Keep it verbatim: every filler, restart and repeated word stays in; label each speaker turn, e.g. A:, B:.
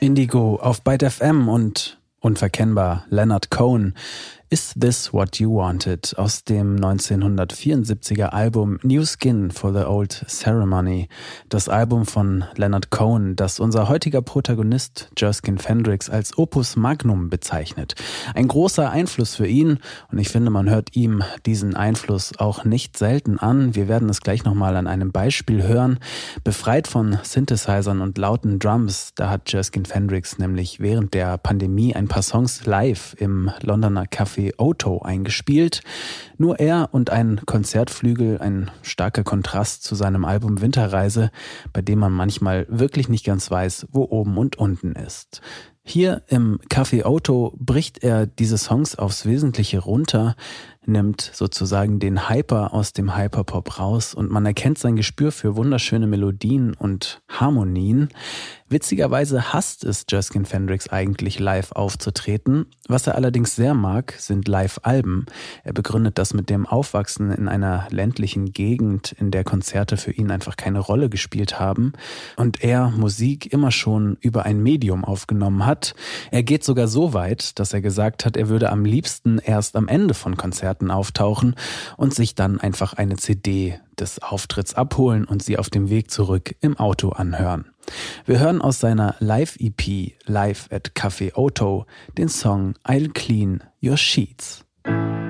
A: Indigo auf Byte F M und unverkennbar Leonard Cohen. Is This What You Wanted aus dem neunzehnhundertvierundsiebziger Album New Skin for the Old Ceremony. Das Album von Leonard Cohen, das unser heutiger Protagonist Jerskin Fendrix als Opus Magnum bezeichnet. Ein großer Einfluss für ihn und ich finde, man hört ihm diesen Einfluss auch nicht selten an. Wir werden es gleich nochmal an einem Beispiel hören. Befreit von Synthesizern und lauten Drums, da hat Jerskin Fendrix nämlich während der Pandemie ein paar Songs live im Londoner Café Otto eingespielt. Nur er und ein Konzertflügel, ein starker Kontrast zu seinem Album Winterreise, bei dem man manchmal wirklich nicht ganz weiß, wo oben und unten ist. Hier im Café Otto bricht er diese Songs aufs Wesentliche runter, nimmt sozusagen den Hyper aus dem Hyperpop raus und man erkennt sein Gespür für wunderschöne Melodien und Harmonien. Witzigerweise hasst es Jerskin Fendrix eigentlich live aufzutreten. Was er allerdings sehr mag, sind Live-Alben. Er begründet das mit dem Aufwachsen in einer ländlichen Gegend, in der Konzerte für ihn einfach keine Rolle gespielt haben und er Musik immer schon über ein Medium aufgenommen hat. Er geht sogar so weit, dass er gesagt hat, er würde am liebsten erst am Ende von Konzerten auftauchen und sich dann einfach eine C D des Auftritts abholen und sie auf dem Weg zurück im Auto anhören. Wir hören aus seiner Live-E P Live at Café Otto den Song I'll Clean Your Sheets.